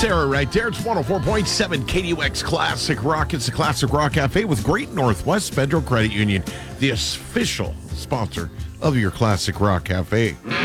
Sarah right there. It's 104.7 KDUX Classic Rock. It's the Classic Rock Cafe with Great Northwest Federal Credit Union, the official sponsor of your Classic Rock Cafe.